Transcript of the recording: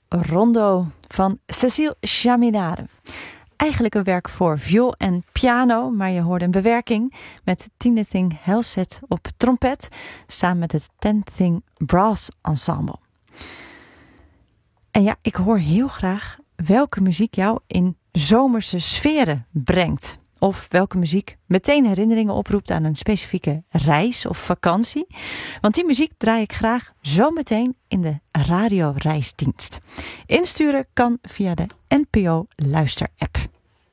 Rondo van Cécile Chaminade. Eigenlijk een werk voor viool en piano, maar je hoorde een bewerking met Tinething Helset op trompet samen met het Tenthing Brass Ensemble. En ja, ik hoor heel graag welke muziek jou in zomerse sferen brengt. Of welke muziek meteen herinneringen oproept aan een specifieke reis of vakantie. Want die muziek draai ik graag zo meteen in de radioreisdienst. Insturen kan via de NPO Luister-app.